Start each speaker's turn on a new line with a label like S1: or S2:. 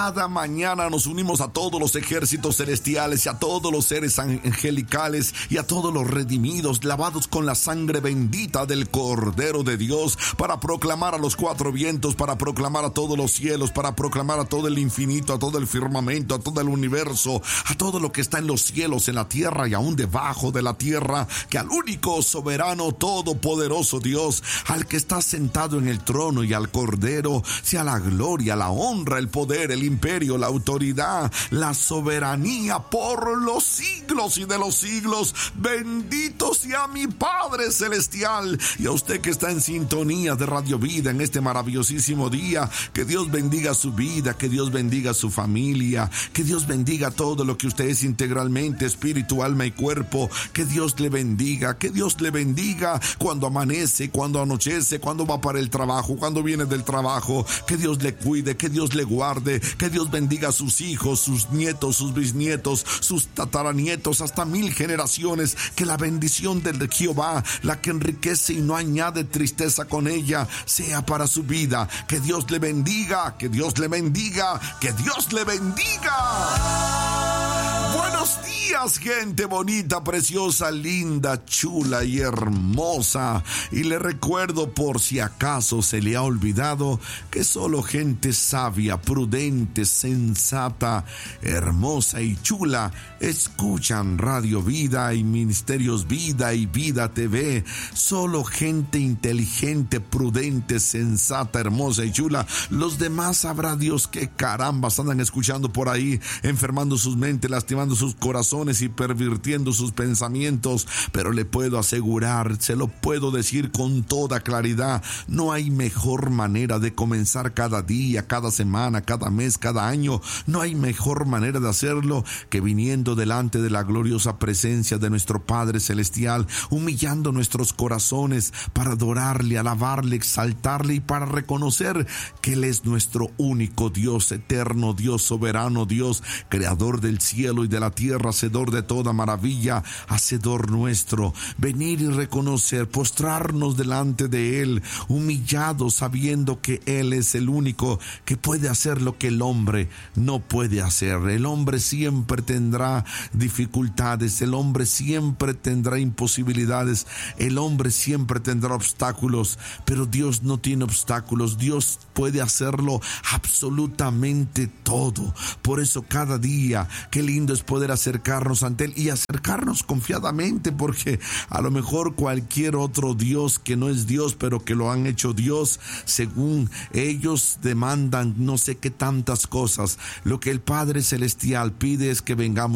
S1: Cada mañana nos unimos a todos los ejércitos celestiales y a todos los seres angelicales y a todos los redimidos, lavados con la sangre bendita del Cordero de Dios, para proclamar a los cuatro vientos, para proclamar a todos los cielos, para proclamar a todo el infinito, a todo el firmamento, a todo el universo, a todo lo que está en los cielos, en la tierra y aún debajo de la tierra, que al único soberano, todopoderoso Dios, al que está sentado en el trono y al Cordero, sea la gloria, la honra, el poder, el imperio, la autoridad, la soberanía por los siglos y de los siglos. Bendito sea mi Padre Celestial, y a usted que está en sintonía de Radio Vida en este maravillosísimo día. Que Dios bendiga su vida, que Dios bendiga su familia, que Dios bendiga todo lo que usted es integralmente, espíritu, alma y cuerpo. Que Dios le bendiga, que Dios le bendiga cuando amanece, cuando anochece, cuando va para el trabajo, cuando viene del trabajo. Que Dios le cuide, que Dios le guarde, que Dios bendiga a sus hijos, sus nietos, sus bisnietos, sus tataranietos, hasta 1000 generaciones. Que la bendición de Jehová, la que enriquece y no añade tristeza con ella, sea para su vida. Que Dios le bendiga, que Dios le bendiga, que Dios le bendiga. Buenos días, gente bonita, preciosa, linda, chula y hermosa. Y le recuerdo, por si acaso se le ha olvidado, que solo gente sabia, prudente, sensata, hermosa y chula escuchan Radio Vida y Ministerios Vida y Vida TV. Solo gente inteligente, prudente, sensata, hermosa y chula. Los demás sabrá Dios qué carambas andan escuchando por ahí, enfermando sus mentes, lastimando sus corazones y pervirtiendo sus pensamientos. Pero le puedo asegurar, se lo puedo decir con toda claridad, no hay mejor manera de comenzar cada día, cada semana, cada mes, cada año. No hay mejor manera de hacerlo que viniendo delante de la gloriosa presencia de nuestro Padre Celestial, humillando nuestros corazones para adorarle, alabarle, exaltarle y para reconocer que Él es nuestro único Dios, eterno Dios, soberano Dios, creador del cielo y de la tierra, hacedor de toda maravilla, hacedor nuestro. Venir y reconocer, postrarnos delante de Él, humillados, sabiendo que Él es el único que puede hacer lo que el hombre no puede hacer. El hombre siempre tendrá dificultades, el hombre siempre tendrá imposibilidades, el hombre siempre tendrá obstáculos, pero Dios no tiene obstáculos. Dios puede hacerlo absolutamente todo. Por eso cada día, qué lindo es poder acercarnos ante Él y acercarnos confiadamente, porque a lo mejor cualquier otro Dios que no es Dios, pero que lo han hecho Dios, según ellos demandan no sé qué tantas cosas. Lo que el Padre Celestial pide es que vengamos